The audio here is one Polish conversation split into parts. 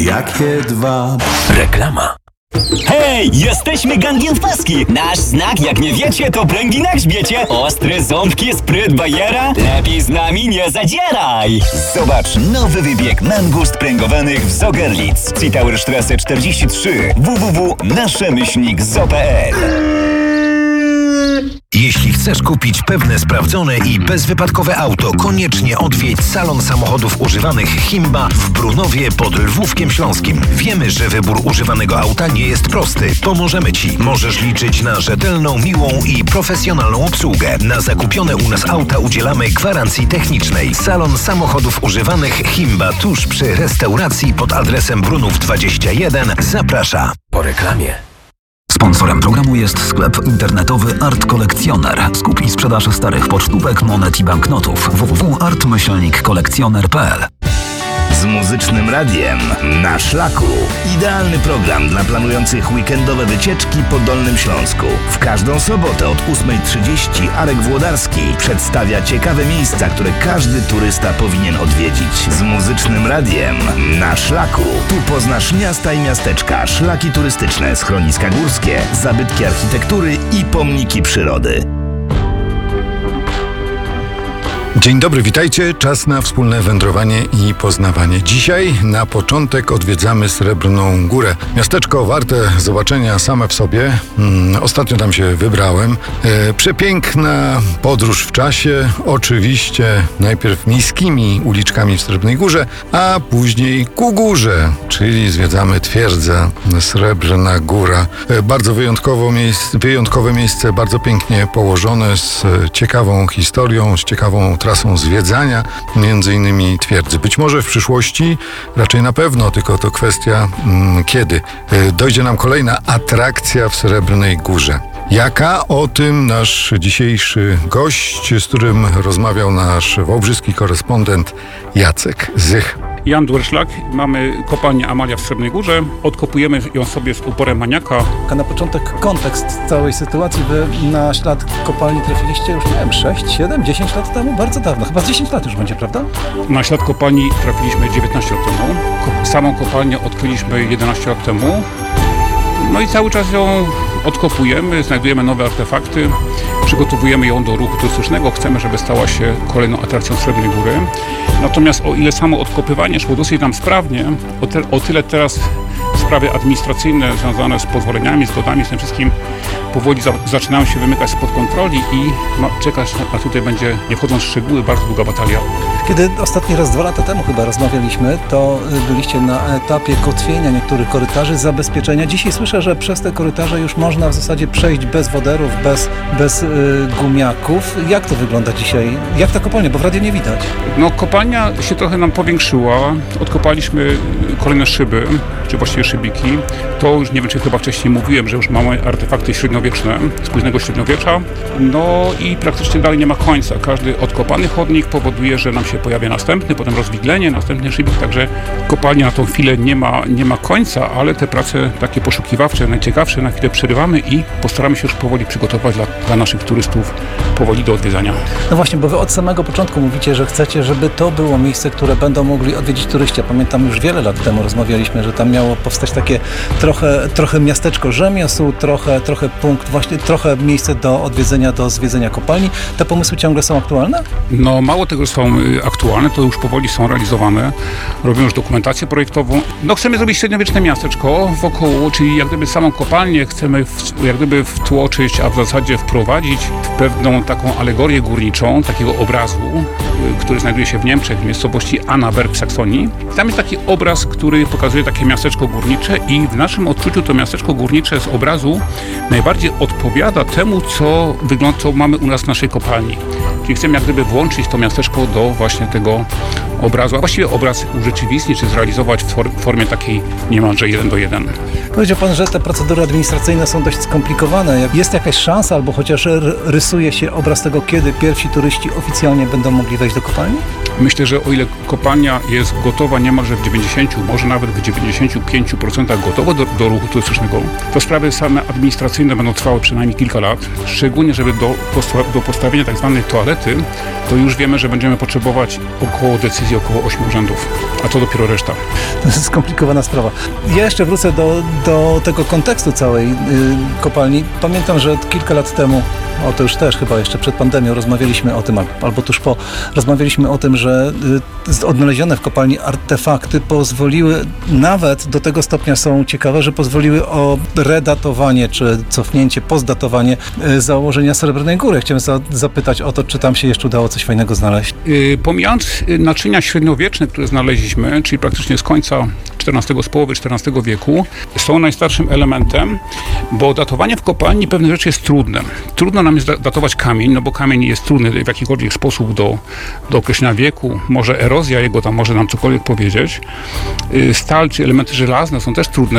Jakie dwa? Reklama. Hej, jesteśmy Gangiem w paski! Nasz znak, jak nie wiecie, to pręgi na grzbiecie. Ostre ząbki, spryt bajera. Lepiej z nami nie zadzieraj! Zobacz nowy wybieg mangust pręgowanych w Zogerlitz. Zittauerstraße 43 www.nasze-zo.pl. Jeśli chcesz kupić pewne sprawdzone i bezwypadkowe auto, koniecznie odwiedź salon samochodów używanych Himba w Brunowie pod Lwówkiem Śląskim. Wiemy, że wybór używanego auta nie jest prosty. Pomożemy Ci. Możesz liczyć na rzetelną, miłą i profesjonalną obsługę. Na zakupione u nas auta udzielamy gwarancji technicznej. Salon samochodów używanych Himba tuż przy restauracji pod adresem Brunów 21 zaprasza. Po reklamie. Sponsorem programu jest sklep internetowy Art Kolekcjoner. Skup i sprzedaż starych pocztówek, monet i banknotów. www.art-kolekcjoner.pl. Z muzycznym radiem na szlaku. Idealny program dla planujących weekendowe wycieczki po Dolnym Śląsku. W każdą sobotę od 8:30 Arek Włodarski przedstawia ciekawe miejsca, które każdy turysta powinien odwiedzić. Z muzycznym radiem na szlaku. Tu poznasz miasta i miasteczka, szlaki turystyczne, schroniska górskie, zabytki architektury i pomniki przyrody. Dzień dobry, witajcie. Czas na wspólne wędrowanie i poznawanie. Dzisiaj na początek odwiedzamy Srebrną Górę. Miasteczko warte zobaczenia same w sobie. Ostatnio tam się wybrałem. Przepiękna podróż w czasie. Oczywiście najpierw miejskimi uliczkami w Srebrnej Górze, a później ku górze, czyli zwiedzamy twierdzę Srebrna Góra. Bardzo wyjątkowe miejsce, bardzo pięknie położone, z ciekawą historią, z ciekawą trasą zwiedzania, między innymi twierdzy. Być może w przyszłości, raczej na pewno, tylko to kwestia kiedy. Dojdzie nam kolejna atrakcja w Srebrnej Górze. Jaka? O tym nasz dzisiejszy gość, z którym rozmawiał nasz wałbrzyski korespondent Jacek Zych. Jan Dwerszlak, mamy kopalnię Amalia w Srebrnej Górze, odkopujemy ją sobie z uporem maniaka. Na początek kontekst całej sytuacji. Wy na ślad kopalni trafiliście już, nie wiem, 6, 7, 10 lat temu? Bardzo dawno, chyba z 10 lat już będzie, prawda? Na ślad kopalni trafiliśmy 19 lat temu. Samą kopalnię odkryliśmy 11 lat temu. No i cały czas ją odkopujemy, znajdujemy nowe artefakty, przygotowujemy ją do ruchu turystycznego. Chcemy, żeby stała się kolejną atrakcją Srebrnej Góry. Natomiast o ile samo odkopywanie szło dosyć nam sprawnie, o tyle teraz sprawy administracyjne związane z pozwoleniami, zgodami, z tym wszystkim powoli zaczynają się wymykać spod kontroli i czekać, a tutaj będzie, nie wchodząc w szczegóły, bardzo długa batalia. Kiedy ostatni raz 2 lata temu chyba rozmawialiśmy, to byliście na etapie kotwienia niektórych korytarzy, zabezpieczenia. Dzisiaj słyszę, że przez te korytarze już można w zasadzie przejść bez woderów, bez gumiaków. Jak to wygląda dzisiaj? Jak ta kopalnia? Bo w radiu nie widać. No, kopalnia się trochę nam powiększyła. Odkopaliśmy kolejne szyby, czy właściwie szybiki. To już nie wiem, czy chyba wcześniej mówiłem, że już mamy artefakty średniowieczne, z późnego średniowiecza. No i praktycznie dalej nie ma końca. Każdy odkopany chodnik powoduje, że nam się pojawia następny, potem rozwidlenie, następny szybik, także kopalnia na tą chwilę nie ma końca, ale te prace takie poszukiwawcze, najciekawsze na chwilę przerywamy i postaramy się już powoli przygotować dla naszych turystów powoli do odwiedzania. No właśnie, bo wy od samego początku mówicie, że chcecie, żeby to było miejsce, które będą mogli odwiedzić turyści. Ja pamiętam, już wiele lat temu rozmawialiśmy, że tam miało powstać takie trochę miasteczko rzemiosł, trochę punkt, właśnie trochę miejsce do odwiedzenia, do zwiedzenia kopalni. Te pomysły ciągle są aktualne? No mało tego są aktualne, to już powoli są realizowane. Robimy już dokumentację projektową. No chcemy zrobić średniowieczne miasteczko wokoło, czyli jak gdyby samą kopalnię chcemy jak gdyby wtłoczyć, a w zasadzie wprowadzić w pewną taką alegorię górniczą, takiego obrazu, który znajduje się w Niemczech, w miejscowości Annaberg w Saksonii. Tam jest taki obraz, który pokazuje takie miasteczko górnicze i w naszym odczuciu to miasteczko górnicze z obrazu najbardziej odpowiada temu, co mamy u nas w naszej kopalni. Czyli chcemy jak gdyby włączyć to miasteczko do właśnie tego obrazu, a właściwie obraz urzeczywistnić czy zrealizować w formie takiej niemalże 1:1. Powiedział pan, że te procedury administracyjne są dość skomplikowane. Jest jakaś szansa albo chociaż rysuje się obraz tego, kiedy pierwsi turyści oficjalnie będą mogli wejść do kopalni? Myślę, że o ile kopalnia jest gotowa niemalże w 90, może nawet w 95% gotowa do ruchu turystycznego, to sprawy same administracyjne będą trwały przynajmniej kilka lat. Szczególnie, żeby do postawienia tak zwanej toalety niestety to już wiemy, że będziemy potrzebować około 8 urzędów, a to dopiero reszta. To jest skomplikowana sprawa. Ja jeszcze wrócę do tego kontekstu całej kopalni. Pamiętam, że kilka lat temu, to już też chyba jeszcze przed pandemią, rozmawialiśmy o tym, albo tuż po, rozmawialiśmy o tym, że odnalezione w kopalni artefakty pozwoliły, nawet do tego stopnia są ciekawe, że pozwoliły o redatowanie, czy cofnięcie, postdatowanie założenia Srebrnej Góry. Chciałem zapytać o to, czy tam się jeszcze udało coś fajnego znaleźć. Pomijając naczynia średniowieczne, które znaleźliśmy, czyli praktycznie z końca XIV, z połowy XIV wieku, są najstarszym elementem, bo datowanie w kopalni pewnych rzeczy jest trudne. Trudno nam jest datować kamień, no bo kamień jest trudny w jakikolwiek sposób do określenia wieku. Może erozja jego tam może nam cokolwiek powiedzieć. Stal czy elementy żelazne są też trudne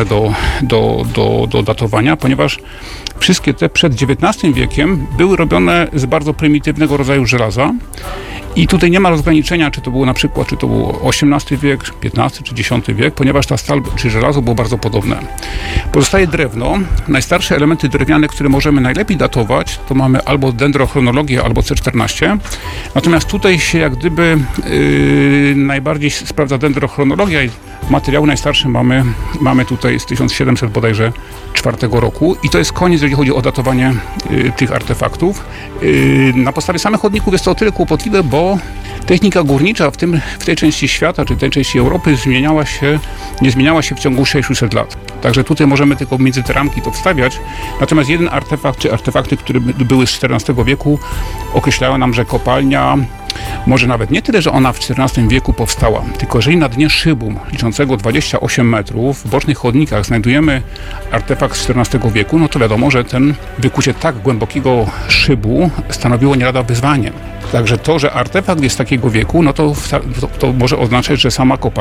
do datowania, ponieważ wszystkie te przed XIX wiekiem były robione z bardzo prymitywnego rodzaju żelaza. I tutaj nie ma rozgraniczenia, czy to było XVIII wiek, XV czy X wiek, ponieważ ta stal czy żelazo było bardzo podobne. Pozostaje drewno. Najstarsze elementy drewniane, które możemy najlepiej datować, to mamy albo dendrochronologię, albo C14. Natomiast tutaj się jak gdyby najbardziej sprawdza dendrochronologia i materiały najstarsze mamy tutaj z 1700 bodajże 4 roku i to jest koniec, jeżeli chodzi o datowanie tych artefaktów. Na podstawie samych chodników jest to o tyle kłopotliwe, bo technika górnicza w tej części świata, czy tej części Europy nie zmieniała się w ciągu 600 lat. Także tutaj możemy tylko między te ramki to wstawiać. Natomiast jeden artefakt, czy artefakty, które były z XIV wieku, określają nam, że kopalnia może nawet nie tyle, że ona w XIV wieku powstała, tylko jeżeli na dnie szybu liczącego 28 metrów w bocznych chodnikach znajdujemy artefakt z XIV wieku, no to wiadomo, że wykucie tak głębokiego szybu stanowiło nie lada wyzwanie. Także to, że artefakt jest z takiego wieku, no to może oznaczać, że sama kopalnia